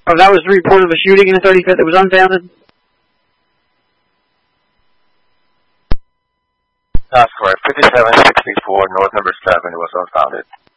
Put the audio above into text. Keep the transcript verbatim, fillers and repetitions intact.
Oh, that was the report of a shooting in the thirty-fifth that was unfounded? That's correct. fifty-seven sixty-four North Number seven was unfounded.